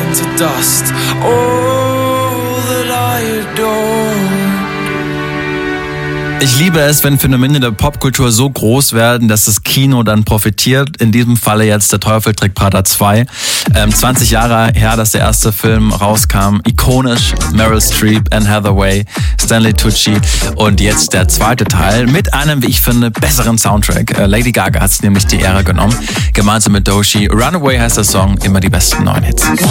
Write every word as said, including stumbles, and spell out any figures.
burn to dust all that I adored. Ich liebe es, wenn Phänomene der Popkultur so groß werden, dass das Kino dann profitiert. In diesem Falle jetzt Der Teufel trägt Prada zwei. Ähm, zwanzig Jahre her, dass der erste Film rauskam. Ikonisch. Meryl Streep, Anne Hathaway, Stanley Tucci. Und jetzt der zweite Teil mit einem, wie ich finde, besseren Soundtrack. Äh, Lady Gaga hat es nämlich die Ehre genommen. Gemeinsam mit Doechii. Runaway heißt der Song. Immer die besten neuen Hits.